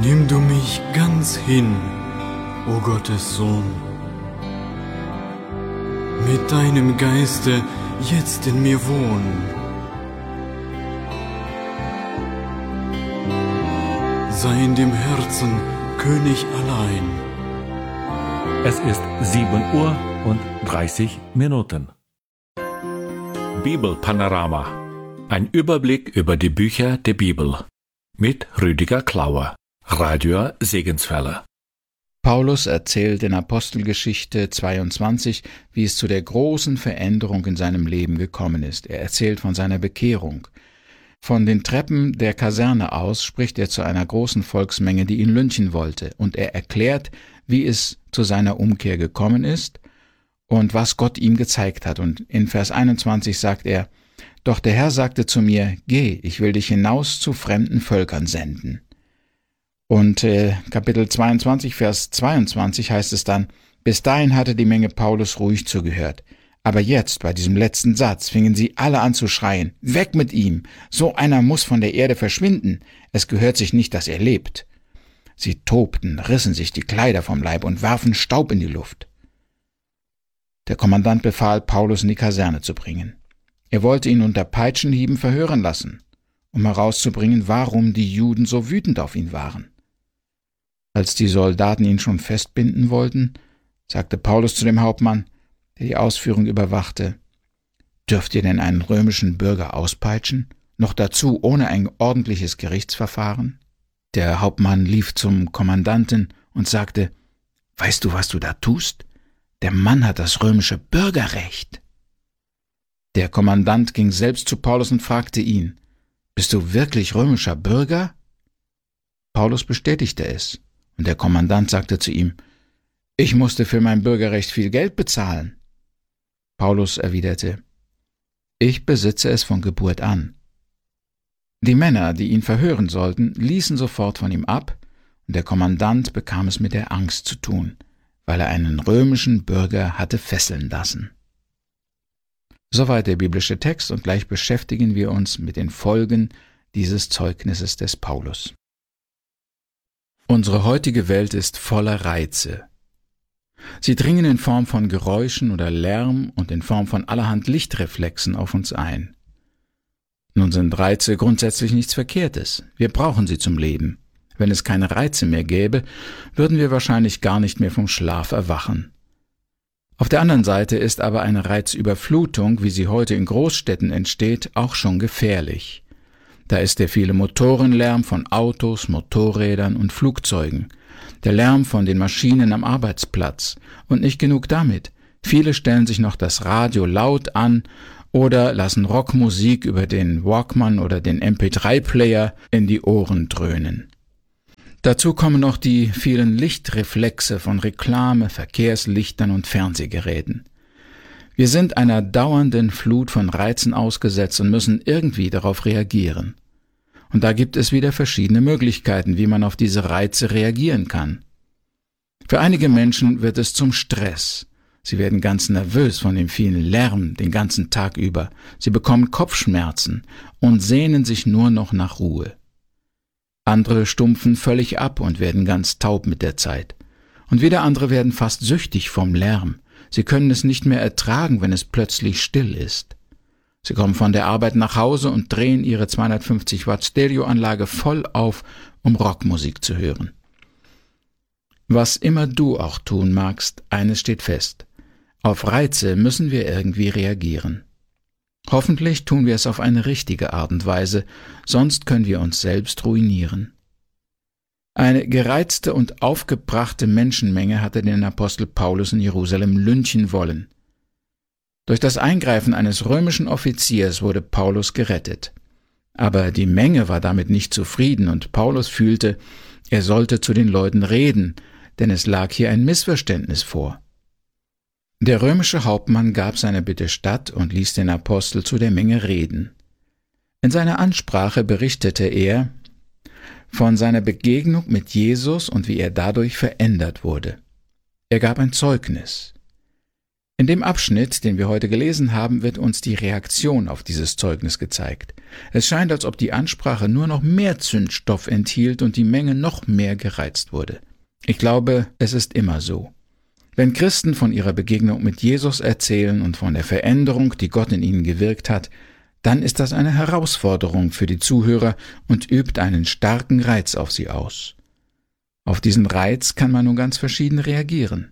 Nimm du mich ganz hin, o Gottes Sohn, mit deinem Geiste jetzt in mir wohn. Sei in dem Herzen König allein. Es ist 7:30 Uhr. Bibelpanorama. Ein Überblick über die Bücher der Bibel. Mit Rüdiger Klauer, Radio Segenswelle. Paulus erzählt in Apostelgeschichte 22, wie es zu der großen Veränderung in seinem Leben gekommen ist. Er erzählt von seiner Bekehrung. Von den Treppen der Kaserne aus spricht er zu einer großen Volksmenge, die ihn lynchen wollte. Und er erklärt, wie es zu seiner Umkehr gekommen ist und was Gott ihm gezeigt hat. Und in Vers 21 sagt er: Doch der Herr sagte zu mir, geh, ich will dich hinaus zu fremden Völkern senden. Und Kapitel 22, Vers 22 heißt es dann: Bis dahin hatte die Menge Paulus ruhig zugehört. Aber jetzt, bei diesem letzten Satz, fingen sie alle an zu schreien: Weg mit ihm! So einer muss von der Erde verschwinden! Es gehört sich nicht, dass er lebt! Sie tobten, rissen sich die Kleider vom Leib und warfen Staub in die Luft. Der Kommandant befahl, Paulus in die Kaserne zu bringen. Er wollte ihn unter Peitschenhieben verhören lassen, um herauszubringen, warum die Juden so wütend auf ihn waren. Als die Soldaten ihn schon festbinden wollten, sagte Paulus zu dem Hauptmann, der die Ausführung überwachte: Dürft ihr denn einen römischen Bürger auspeitschen, noch dazu ohne ein ordentliches Gerichtsverfahren? Der Hauptmann lief zum Kommandanten und sagte: Weißt du, was du da tust? Der Mann hat das römische Bürgerrecht. Der Kommandant ging selbst zu Paulus und fragte ihn: Bist du wirklich römischer Bürger? Paulus bestätigte es, und der Kommandant sagte zu ihm: Ich musste für mein Bürgerrecht viel Geld bezahlen. Paulus erwiderte: Ich besitze es von Geburt an. Die Männer, die ihn verhören sollten, ließen sofort von ihm ab, und der Kommandant bekam es mit der Angst zu tun, weil er einen römischen Bürger hatte fesseln lassen. Soweit der biblische Text, und gleich beschäftigen wir uns mit den Folgen dieses Zeugnisses des Paulus. Unsere heutige Welt ist voller Reize. Sie dringen in Form von Geräuschen oder Lärm und in Form von allerhand Lichtreflexen auf uns ein. Nun sind Reize grundsätzlich nichts Verkehrtes. Wir brauchen sie zum Leben. Wenn es keine Reize mehr gäbe, würden wir wahrscheinlich gar nicht mehr vom Schlaf erwachen. Auf der anderen Seite ist aber eine Reizüberflutung, wie sie heute in Großstädten entsteht, auch schon gefährlich. Da ist der viele Motorenlärm von Autos, Motorrädern und Flugzeugen, der Lärm von den Maschinen am Arbeitsplatz. Und nicht genug damit. Viele stellen sich noch das Radio laut an oder lassen Rockmusik über den Walkman oder den MP3-Player in die Ohren dröhnen. Dazu kommen noch die vielen Lichtreflexe von Reklame, Verkehrslichtern und Fernsehgeräten. Wir sind einer dauernden Flut von Reizen ausgesetzt und müssen irgendwie darauf reagieren. Und da gibt es wieder verschiedene Möglichkeiten, wie man auf diese Reize reagieren kann. Für einige Menschen wird es zum Stress. Sie werden ganz nervös von dem vielen Lärm den ganzen Tag über. Sie bekommen Kopfschmerzen und sehnen sich nur noch nach Ruhe. Andere stumpfen völlig ab und werden ganz taub mit der Zeit. Und wieder andere werden fast süchtig vom Lärm. Sie können es nicht mehr ertragen, wenn es plötzlich still ist. Sie kommen von der Arbeit nach Hause und drehen ihre 250 Watt Stereoanlage voll auf, um Rockmusik zu hören. Was immer du auch tun magst, eines steht fest: Auf Reize müssen wir irgendwie reagieren. Hoffentlich tun wir es auf eine richtige Art und Weise, sonst können wir uns selbst ruinieren. Eine gereizte und aufgebrachte Menschenmenge hatte den Apostel Paulus in Jerusalem lynchen wollen. Durch das Eingreifen eines römischen Offiziers wurde Paulus gerettet. Aber die Menge war damit nicht zufrieden und Paulus fühlte, er sollte zu den Leuten reden, denn es lag hier ein Missverständnis vor. Der römische Hauptmann gab seiner Bitte statt und ließ den Apostel zu der Menge reden. In seiner Ansprache berichtete er von seiner Begegnung mit Jesus und wie er dadurch verändert wurde. Er gab ein Zeugnis. In dem Abschnitt, den wir heute gelesen haben, wird uns die Reaktion auf dieses Zeugnis gezeigt. Es scheint, als ob die Ansprache nur noch mehr Zündstoff enthielt und die Menge noch mehr gereizt wurde. Ich glaube, es ist immer so. Wenn Christen von ihrer Begegnung mit Jesus erzählen und von der Veränderung, die Gott in ihnen gewirkt hat, dann ist das eine Herausforderung für die Zuhörer und übt einen starken Reiz auf sie aus. Auf diesen Reiz kann man nun ganz verschieden reagieren.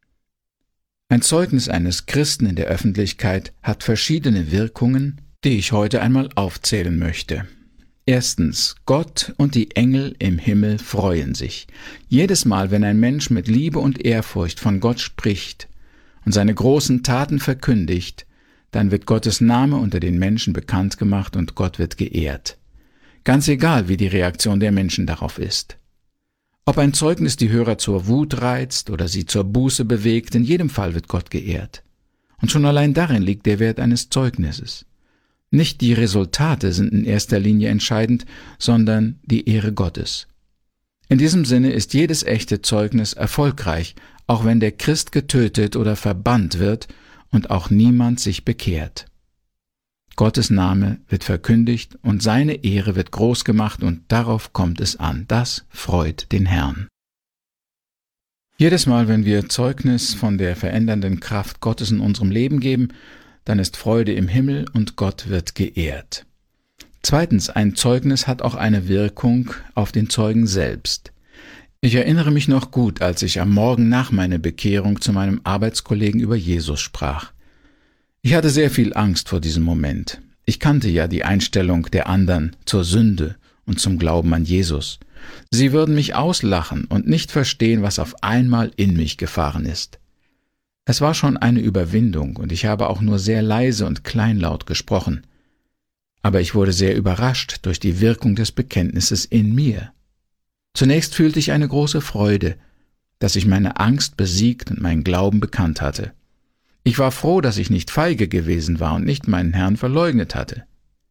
Ein Zeugnis eines Christen in der Öffentlichkeit hat verschiedene Wirkungen, die ich heute einmal aufzählen möchte. Erstens, Gott und die Engel im Himmel freuen sich. Jedes Mal, wenn ein Mensch mit Liebe und Ehrfurcht von Gott spricht und seine großen Taten verkündigt, dann wird Gottes Name unter den Menschen bekannt gemacht und Gott wird geehrt. Ganz egal, wie die Reaktion der Menschen darauf ist. Ob ein Zeugnis die Hörer zur Wut reizt oder sie zur Buße bewegt, in jedem Fall wird Gott geehrt. Und schon allein darin liegt der Wert eines Zeugnisses. Nicht die Resultate sind in erster Linie entscheidend, sondern die Ehre Gottes. In diesem Sinne ist jedes echte Zeugnis erfolgreich, auch wenn der Christ getötet oder verbannt wird und auch niemand sich bekehrt. Gottes Name wird verkündigt und seine Ehre wird groß gemacht und darauf kommt es an. Das freut den Herrn. Jedes Mal, wenn wir Zeugnis von der verändernden Kraft Gottes in unserem Leben geben, dann ist Freude im Himmel und Gott wird geehrt. Zweitens, ein Zeugnis hat auch eine Wirkung auf den Zeugen selbst. Ich erinnere mich noch gut, als ich am Morgen nach meiner Bekehrung zu meinem Arbeitskollegen über Jesus sprach. Ich hatte sehr viel Angst vor diesem Moment. Ich kannte ja die Einstellung der anderen zur Sünde und zum Glauben an Jesus. Sie würden mich auslachen und nicht verstehen, was auf einmal in mich gefahren ist. Es war schon eine Überwindung und ich habe auch nur sehr leise und kleinlaut gesprochen. Aber ich wurde sehr überrascht durch die Wirkung des Bekenntnisses in mir. Zunächst fühlte ich eine große Freude, dass ich meine Angst besiegt und meinen Glauben bekannt hatte. Ich war froh, dass ich nicht feige gewesen war und nicht meinen Herrn verleugnet hatte.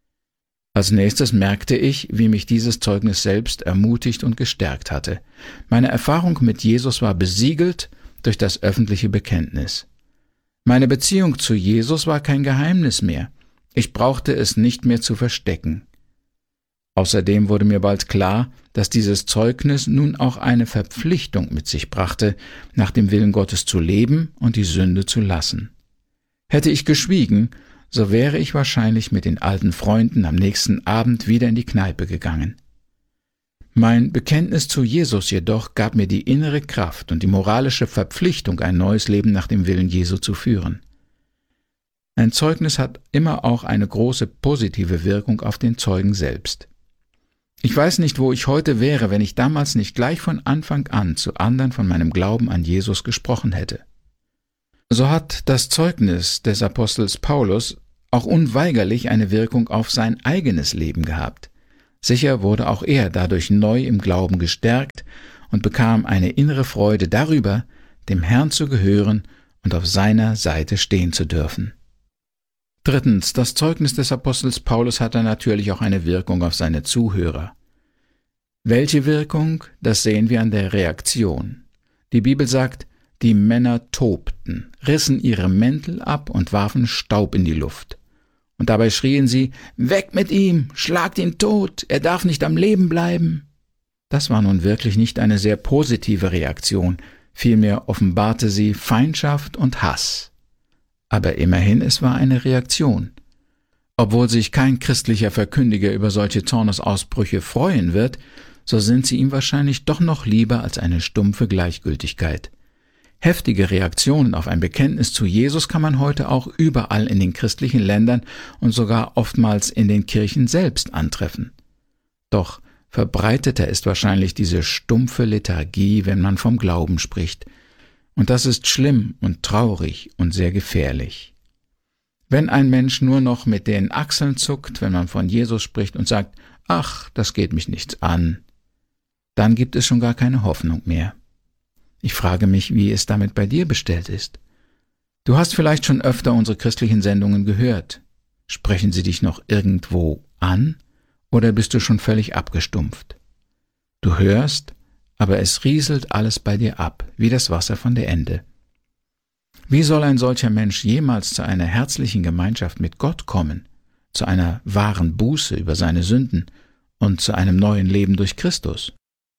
Als nächstes merkte ich, wie mich dieses Zeugnis selbst ermutigt und gestärkt hatte. Meine Erfahrung mit Jesus war besiegelt durch das öffentliche Bekenntnis. Meine Beziehung zu Jesus war kein Geheimnis mehr. Ich brauchte es nicht mehr zu verstecken. Außerdem wurde mir bald klar, dass dieses Zeugnis nun auch eine Verpflichtung mit sich brachte, nach dem Willen Gottes zu leben und die Sünde zu lassen. Hätte ich geschwiegen, so wäre ich wahrscheinlich mit den alten Freunden am nächsten Abend wieder in die Kneipe gegangen. Mein Bekenntnis zu Jesus jedoch gab mir die innere Kraft und die moralische Verpflichtung, ein neues Leben nach dem Willen Jesu zu führen. Ein Zeugnis hat immer auch eine große positive Wirkung auf den Zeugen selbst. Ich weiß nicht, wo ich heute wäre, wenn ich damals nicht gleich von Anfang an zu anderen von meinem Glauben an Jesus gesprochen hätte. So hat das Zeugnis des Apostels Paulus auch unweigerlich eine Wirkung auf sein eigenes Leben gehabt. Sicher wurde auch er dadurch neu im Glauben gestärkt und bekam eine innere Freude darüber, dem Herrn zu gehören und auf seiner Seite stehen zu dürfen. Drittens, das Zeugnis des Apostels Paulus hatte natürlich auch eine Wirkung auf seine Zuhörer. Welche Wirkung, das sehen wir an der Reaktion. Die Bibel sagt, die Männer tobten, rissen ihre Mäntel ab und warfen Staub in die Luft. Und dabei schrien sie, »Weg mit ihm, schlagt ihn tot, er darf nicht am Leben bleiben!« Das war nun wirklich nicht eine sehr positive Reaktion, vielmehr offenbarte sie Feindschaft und Hass. Aber immerhin, es war eine Reaktion. Obwohl sich kein christlicher Verkündiger über solche Zornesausbrüche freuen wird, so sind sie ihm wahrscheinlich doch noch lieber als eine stumpfe Gleichgültigkeit. Heftige Reaktionen auf ein Bekenntnis zu Jesus kann man heute auch überall in den christlichen Ländern und sogar oftmals in den Kirchen selbst antreffen. Doch verbreiteter ist wahrscheinlich diese stumpfe Lethargie, wenn man vom Glauben spricht. Und das ist schlimm und traurig und sehr gefährlich. Wenn ein Mensch nur noch mit den Achseln zuckt, wenn man von Jesus spricht und sagt, »Ach, das geht mich nichts an«, dann gibt es schon gar keine Hoffnung mehr. Ich frage mich, wie es damit bei dir bestellt ist. Du hast vielleicht schon öfter unsere christlichen Sendungen gehört. Sprechen sie dich noch irgendwo an oder bist du schon völlig abgestumpft? Du hörst, aber es rieselt alles bei dir ab, wie das Wasser von der Ende. Wie soll ein solcher Mensch jemals zu einer herzlichen Gemeinschaft mit Gott kommen, zu einer wahren Buße über seine Sünden und zu einem neuen Leben durch Christus?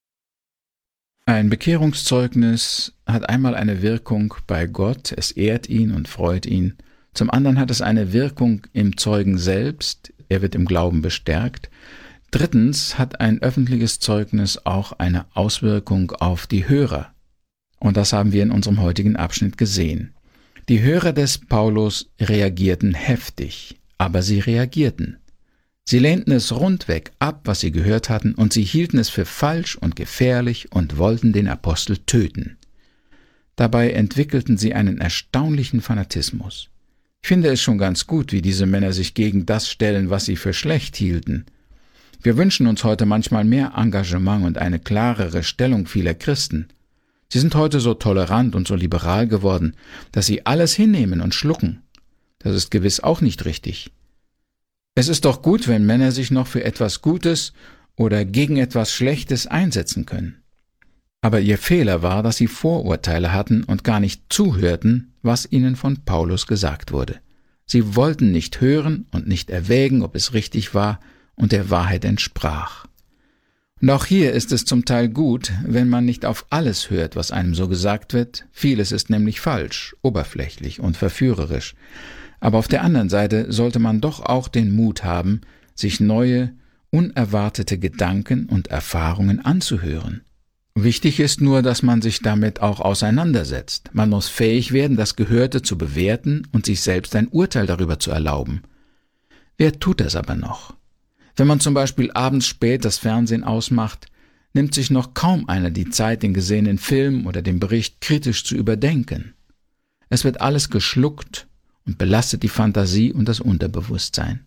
Ein Bekehrungszeugnis hat einmal eine Wirkung bei Gott, es ehrt ihn und freut ihn. Zum anderen hat es eine Wirkung im Zeugen selbst, er wird im Glauben bestärkt. Drittens hat ein öffentliches Zeugnis auch eine Auswirkung auf die Hörer. Und das haben wir in unserem heutigen Abschnitt gesehen. Die Hörer des Paulus reagierten heftig, aber sie reagierten. Sie lehnten es rundweg ab, was sie gehört hatten, und sie hielten es für falsch und gefährlich und wollten den Apostel töten. Dabei entwickelten sie einen erstaunlichen Fanatismus. Ich finde es schon ganz gut, wie diese Männer sich gegen das stellen, was sie für schlecht hielten. Wir wünschen uns heute manchmal mehr Engagement und eine klarere Stellung vieler Christen. Sie sind heute so tolerant und so liberal geworden, dass sie alles hinnehmen und schlucken. Das ist gewiss auch nicht richtig. Es ist doch gut, wenn Männer sich noch für etwas Gutes oder gegen etwas Schlechtes einsetzen können. Aber ihr Fehler war, dass sie Vorurteile hatten und gar nicht zuhörten, was ihnen von Paulus gesagt wurde. Sie wollten nicht hören und nicht erwägen, ob es richtig war und der Wahrheit entsprach. Und auch hier ist es zum Teil gut, wenn man nicht auf alles hört, was einem so gesagt wird. Vieles ist nämlich falsch, oberflächlich und verführerisch. Aber auf der anderen Seite sollte man doch auch den Mut haben, sich neue, unerwartete Gedanken und Erfahrungen anzuhören. Wichtig ist nur, dass man sich damit auch auseinandersetzt. Man muss fähig werden, das Gehörte zu bewerten und sich selbst ein Urteil darüber zu erlauben. Wer tut das aber noch? Wenn man zum Beispiel abends spät das Fernsehen ausmacht, nimmt sich noch kaum einer die Zeit, den gesehenen Film oder den Bericht kritisch zu überdenken. Es wird alles geschluckt und belastet die Fantasie und das Unterbewusstsein.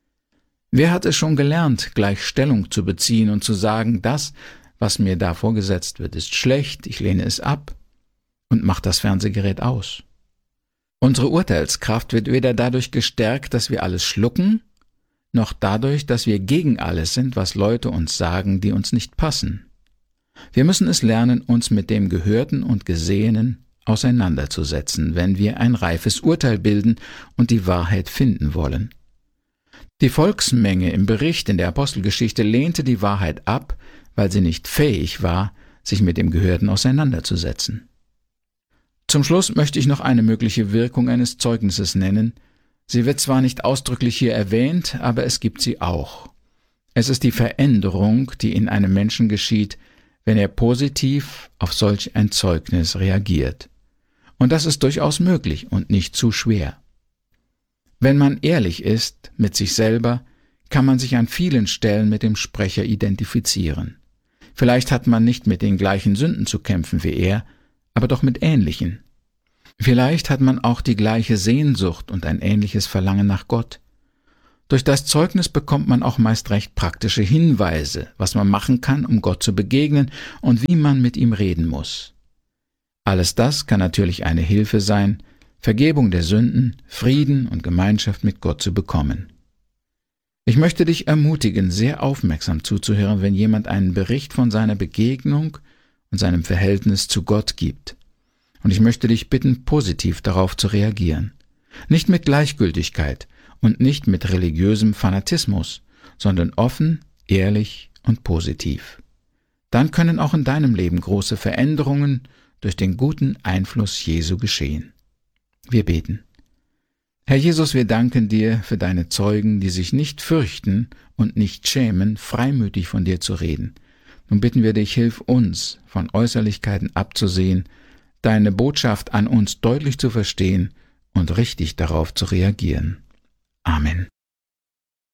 Wer hat es schon gelernt, gleich Stellung zu beziehen und zu sagen, das, was mir da vorgesetzt wird, ist schlecht, ich lehne es ab und macht das Fernsehgerät aus? Unsere Urteilskraft wird weder dadurch gestärkt, dass wir alles schlucken, noch dadurch, dass wir gegen alles sind, was Leute uns sagen, die uns nicht passen. Wir müssen es lernen, uns mit dem Gehörten und Gesehenen auseinanderzusetzen, wenn wir ein reifes Urteil bilden und die Wahrheit finden wollen. Die Volksmenge im Bericht in der Apostelgeschichte lehnte die Wahrheit ab, weil sie nicht fähig war, sich mit dem Gehörten auseinanderzusetzen. Zum Schluss möchte ich noch eine mögliche Wirkung eines Zeugnisses nennen. Sie wird zwar nicht ausdrücklich hier erwähnt, aber es gibt sie auch. Es ist die Veränderung, die in einem Menschen geschieht, wenn er positiv auf solch ein Zeugnis reagiert. Und das ist durchaus möglich und nicht zu schwer. Wenn man ehrlich ist mit sich selber, kann man sich an vielen Stellen mit dem Sprecher identifizieren. Vielleicht hat man nicht mit den gleichen Sünden zu kämpfen wie er, aber doch mit ähnlichen. Vielleicht hat man auch die gleiche Sehnsucht und ein ähnliches Verlangen nach Gott. Durch das Zeugnis bekommt man auch meist recht praktische Hinweise, was man machen kann, um Gott zu begegnen und wie man mit ihm reden muss. Alles das kann natürlich eine Hilfe sein, Vergebung der Sünden, Frieden und Gemeinschaft mit Gott zu bekommen. Ich möchte dich ermutigen, sehr aufmerksam zuzuhören, wenn jemand einen Bericht von seiner Begegnung und seinem Verhältnis zu Gott gibt. Und ich möchte dich bitten, positiv darauf zu reagieren. Nicht mit Gleichgültigkeit und nicht mit religiösem Fanatismus, sondern offen, ehrlich und positiv. Dann können auch in deinem Leben große Veränderungen durch den guten Einfluss Jesu geschehen. Wir beten. Herr Jesus, wir danken dir für deine Zeugen, die sich nicht fürchten und nicht schämen, freimütig von dir zu reden. Nun bitten wir dich, hilf uns, von Äußerlichkeiten abzusehen, deine Botschaft an uns deutlich zu verstehen und richtig darauf zu reagieren. Amen.